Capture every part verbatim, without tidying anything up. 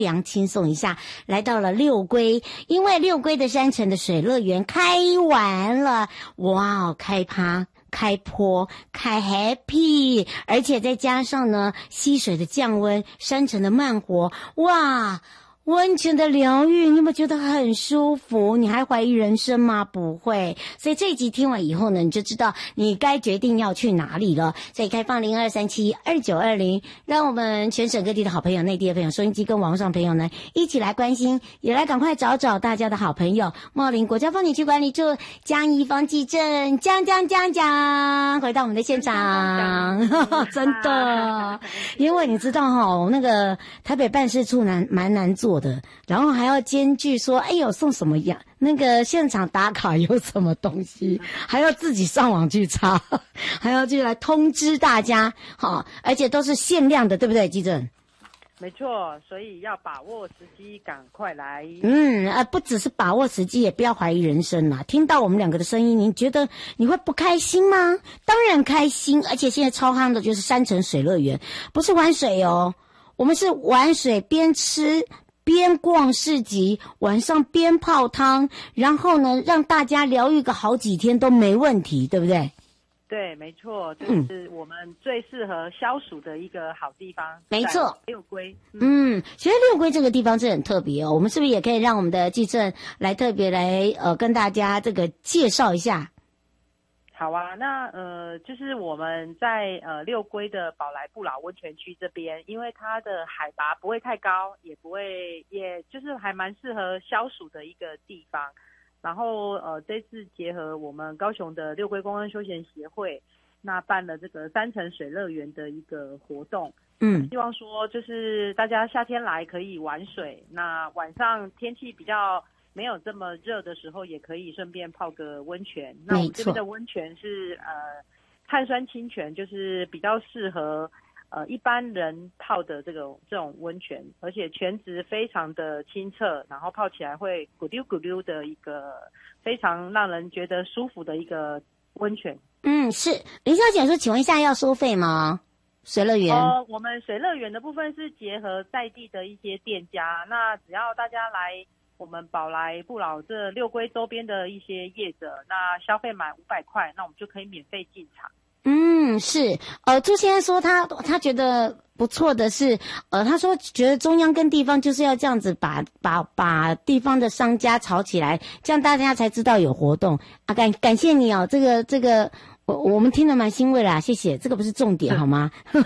常轻松一下，来到了六龟，因为六龟的山城的水乐园开完了，哇，开趴。开坡开 happy， 而且再加上呢溪水的降温，山城的慢活，哇，温泉的疗愈，你有没有觉得很舒服？你还怀疑人生吗？不会。所以这一集听完以后呢，你就知道你该决定要去哪里了。所以开放零二三七二九二零，让我们全省各地的好朋友、内地的朋友、收音机跟网络上朋友呢，一起来关心，也来赶快找找大家的好朋友。茂林国家风景区管理处江宜芳记者江江江江回到我们的现场，真的，因为你知道哈，那个台北办事处难蛮难做的，然后还要兼具说，哎呦送什么样，那个现场打卡有什么东西，还要自己上网去查，还要去来通知大家，好，而且都是限量的，对不对，基正？ 没错，所以要把握时机，赶快来。 嗯，啊，不只是把握时机，也不要怀疑人生啦。听到我们两个的声音，你觉得你会不开心吗？当然开心，而且现在超夯的就是山城水乐园，不是玩水哦，我们是玩水边吃边逛市集，晚上边泡汤，然后呢让大家疗愈个好几天都没问题，对不对？ 对，没错，就是我们最适合消暑的一个好地方。 没错， 六龟。 嗯，嗯其实六龟这个地方是很特别哦，我们是不是也可以让我们的记者来特别来呃跟大家这个介绍一下？ 好啊，那呃，就是我们在呃六龟的宝来不老温泉区这边，因为它的海拔不会太高，也不会，也就是还蛮适合消暑的一个地方。然后呃，这次结合我们高雄的六龟公安休闲协会，那办了这个山城水乐园的一个活动。嗯，希望说就是大家夏天来可以玩水，那晚上天气比较没有这么热的时候，也可以顺便泡个温泉。那我们这边的温泉是呃碳酸氢泉，就是比较适合呃一般人泡的这个这种温泉，而且泉质非常的清澈，然后泡起来会咕溜咕溜的一个非常让人觉得舒服的一个温泉。 嗯，是林小姐说，请问一下要收费吗？水乐园？ 呃，我们水乐园的部分是结合在地的一些店家，那只要大家来我们宝来不老这六龟周边的一些业者，那消费满五百块，那我们就可以免费进场。 嗯，是，呃，朱先生说他他觉得不错的是，呃，他说觉得中央跟地方就是要这样子把把把地方的商家炒起来，这样大家才知道有活动啊。感感谢你哦，这个这个我我们听得蛮欣慰啦，谢谢，这个不是重点好吗？ 对，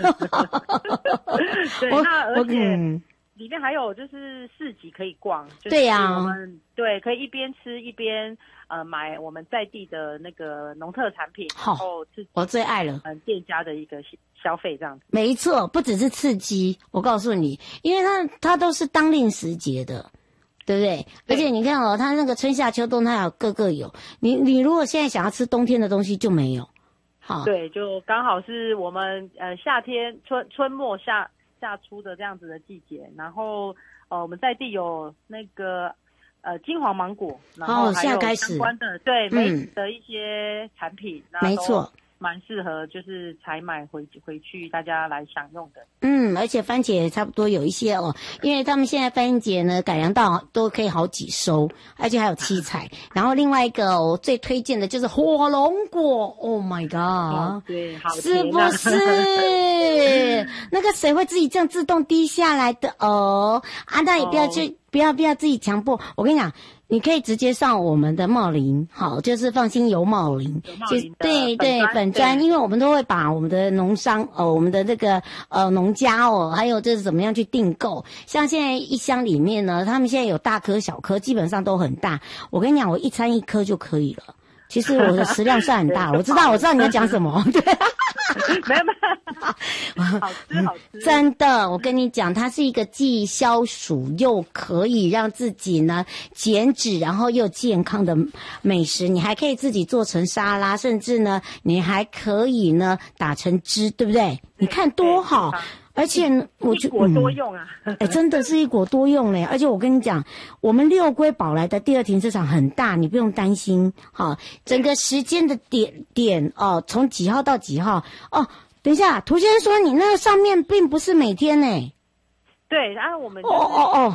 那而且。嗯里面还有就是市集可以逛， 对呀、 就是我们对可以一边吃一边呃买我们在地的那个农特产品， 好， 然后刺激我最爱了， 嗯店家的一个消费这样子。 没错，不只是刺激，我告诉你，因为它它都是当令时节的。对不对？而且你看哦，它那个春夏秋冬它有各个有，你你如果现在想要吃冬天的东西就没有，好， 对，就刚好是我们呃夏天春春末夏。夏初的这样子的季节，然后呃我们在地有那个呃金黄芒果，然后还有相关的、哦、对梅子的一些产品， 嗯、没错， 蛮适合就是采买回回去大家来享用的。 嗯，而且番茄也差不多有一些哦，因为他们现在番茄呢改良到都可以好几收，而且还有七彩。然后另外一个我、哦、最推荐的就是火龙果 ，Oh my god，、 哦、对，好是不是？那个水会自己这样自动滴下来的哦，啊，那也不要去、哦，不要不要自己强迫。我跟你讲。你可以直接上我们的茂林，好，就是放心游茂林， 就对对粉专，因为我们都会把我们的农商呃我们的这个呃农家哦，还有就是怎么样去订购，像现在一箱里面呢，他们现在有大颗小颗，基本上都很大。我跟你讲，我一餐一颗就可以了。其实我的食量算很大，我知道我知道你在讲什么，对。 没有没有，好吃好吃， 真的，我跟你讲，它是一个既消暑又可以让自己呢减脂，然后又健康的美食。你还可以自己做成沙拉，甚至呢，你还可以呢打成汁，对不对？你看多好。而且我觉得一果多用啊， 哎、嗯欸，真的是一果多用嘞！而且我跟你讲，我们六龟宝来的第二停车场很大，你不用担心。好，整个时间的点点哦，从几号到几号哦？等一下，涂先生说你那个上面并不是每天呢。 对，然后我们就哦是哦哦，